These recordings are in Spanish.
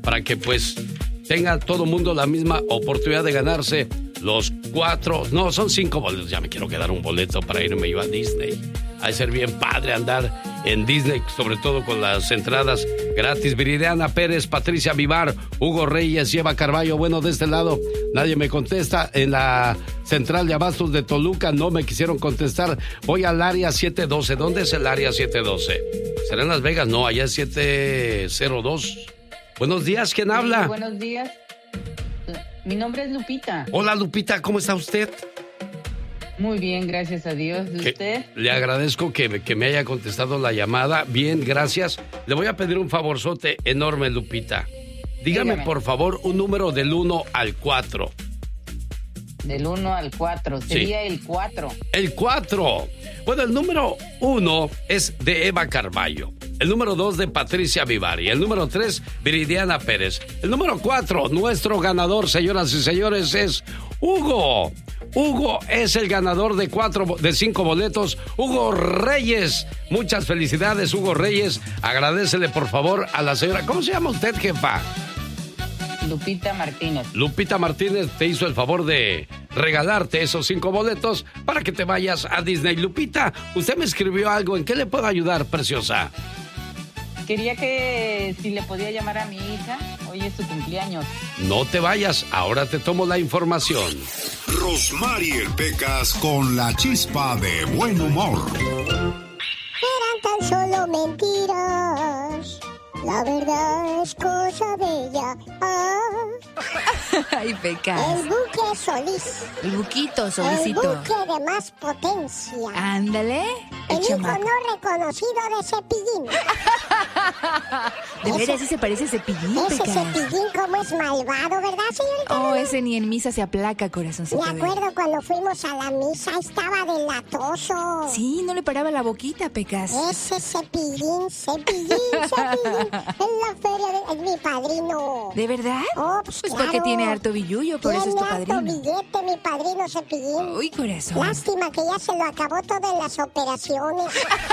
para que pues tenga todo el mundo la misma oportunidad de ganarse los 5 boletos. Ya me quiero quedar un boleto para irme yo a Disney. Ha de ser bien padre andar en Disney, sobre todo con las entradas gratis. Viridiana Pérez, Patricia Vivar, Hugo Reyes, Eva Carballo. Bueno, de este lado nadie me contesta. En la central de abastos de Toluca no me quisieron contestar. Voy al área 712. ¿Dónde es el área 712? ¿Será en Las Vegas? No, allá es 702. Buenos días, ¿quién habla? Buenos días. Mi nombre es Lupita. Hola, Lupita, ¿cómo está usted? Muy bien, gracias a Dios. ¿Y usted? Le agradezco que me haya contestado la llamada. Bien, gracias. Le voy a pedir un favorzote enorme, Lupita. Dígame, por favor, un número del 1 al 4. Del 1 al 4. Sería el 4. El 4. Bueno, el número 1 es de Eva Carballo. El número 2 de Patricia Vivari. El número 3, Viridiana Pérez. El número 4, nuestro ganador, señoras y señores, es Hugo. Hugo es el ganador de 5 boletos. Hugo Reyes. Muchas felicidades, Hugo Reyes. Agradécele, por favor, a la señora. ¿Cómo se llama usted, jefa? Lupita Martínez. Lupita Martínez te hizo el favor de regalarte esos 5 boletos para que te vayas a Disney. Lupita, usted me escribió algo. ¿En qué le puedo ayudar, preciosa? Quería que si le podía llamar a mi hija. Hoy es su cumpleaños. No te vayas, ahora te tomo la información. Rosmarie Pecas con la chispa de buen humor. Eran tan solo mentiras. La verdad es cosa bella. Ay, Pecas. El buque Solís. El buquito, Solicito. El buque de más potencia. Ándale. El hijo no reconocido de Cepillín. ¿De veras ese parece a Cepillín, Ese Pecas? Cepillín como es malvado, ¿verdad, señorita? Oh, ese ni en misa se aplaca, corazoncito. Me acuerdo cuando fuimos a la misa, estaba delatoso. Sí, no le paraba la boquita, Pecas. Ese Cepillín. En la feria es mi padrino. ¿De verdad? Oh, pues claro. Porque tiene harto billullo, por eso es tu padrino. Tiene harto billete, mi padrino Cepillín. Uy, corazón. Lástima que ya se lo acabó todo en las operaciones.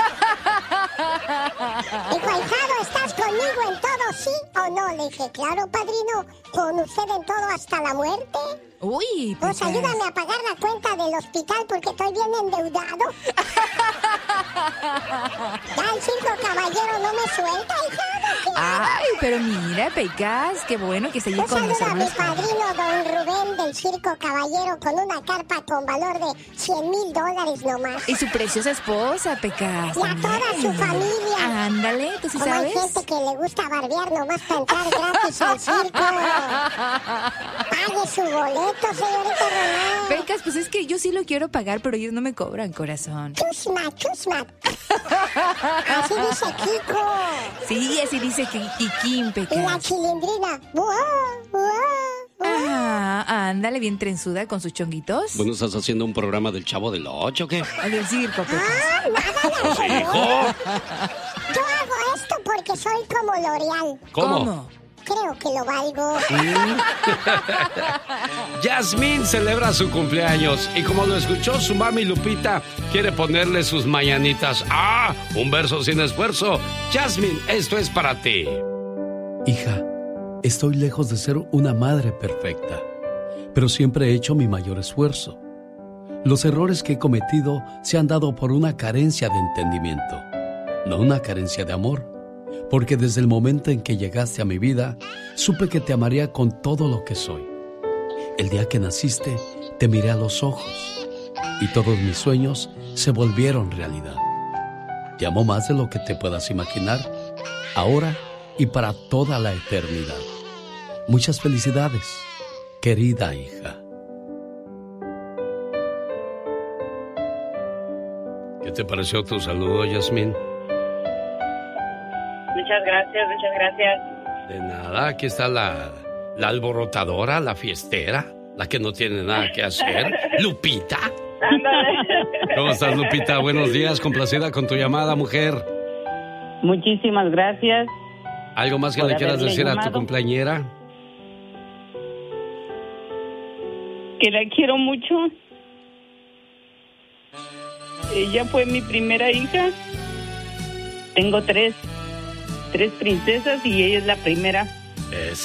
Dijo, ahijado, ¿estás conmigo en todo, sí o no? Le dije, claro, padrino, con usted en todo hasta la muerte. Uy, pues ayúdame a pagar la cuenta del hospital porque estoy bien endeudado. Ya el Circo Caballero no me suelta, hijado. Ay, pero mira, Pecas, qué bueno que se lleve con los hermanos. Saluda a mi padrino, don Rubén, del Circo Caballero, con una carpa con valor de $100,000 nomás. Y su preciosa esposa, Pecas. Y a toda su familia. Ándale, ¿tú sí como sabes? Hay gente que le gusta barbear nomás para entrar gratis al circo. Pague su boleto, señorita Román. Pecas, pues es que yo sí lo quiero pagar, pero ellos no me cobran, corazón. Chusma. Así dice Kiko. Sí, así dice Kikín, Pecas. Y la Chilindrina. Ándale, bien trenzuda con sus chonguitos. Bueno, ¿estás haciendo un programa del Chavo del Ocho o qué? O del circo, Pecas. Pues, hijo. Yo hago esto porque soy como L'Oreal. ¿Cómo? Creo que lo valgo. Yasmín celebra su cumpleaños y como lo escuchó su mami Lupita, quiere ponerle sus mañanitas. ¡Ah! Un verso sin esfuerzo. Yasmín, esto es para ti. Hija, estoy lejos de ser una madre perfecta, pero siempre he hecho mi mayor esfuerzo. Los errores que he cometido se han dado por una carencia de entendimiento, no una carencia de amor. Porque desde el momento en que llegaste a mi vida, supe que te amaría con todo lo que soy. El día que naciste, te miré a los ojos y todos mis sueños se volvieron realidad. Te amo más de lo que te puedas imaginar, ahora y para toda la eternidad. Muchas felicidades, querida hija. ¿Qué te pareció tu saludo, Yasmín? Muchas gracias. De nada, aquí está la alborotadora, la fiestera, la que no tiene nada que hacer, Lupita. ¿Cómo estás, Lupita? Buenos días, complacida con tu llamada, mujer. Muchísimas gracias. ¿Algo más que le quieras decir a tu cumpleañera? Que la quiero mucho. Ella fue mi primera hija. Tengo tres princesas y ella es la primera.